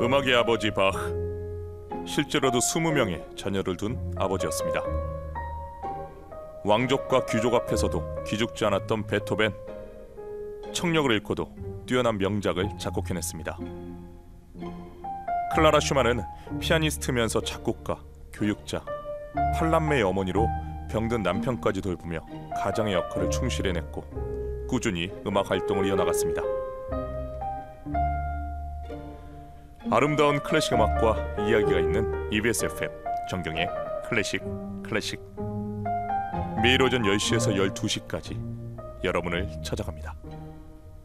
음악의 아버지 바흐. 실제로도 20명의 자녀를 둔 아버지였습니다. 왕족과 귀족 앞에서도 기죽지 않았던 베토벤. 청력을 잃고도 뛰어난 명작을 작곡해냈습니다. 클라라 슈만은 피아니스트면서 작곡가, 교육자, 팔남매의 어머니로 병든 남편까지 돌보며 가장의 역할을 충실히 해냈고 꾸준히 음악 활동을 이어나갔습니다. 아름다운 클래식 음악과 이야기가 있는 EBS FM 정경의 클래식. 매일 오전 10시에서 12시까지 여러분을 찾아갑니다.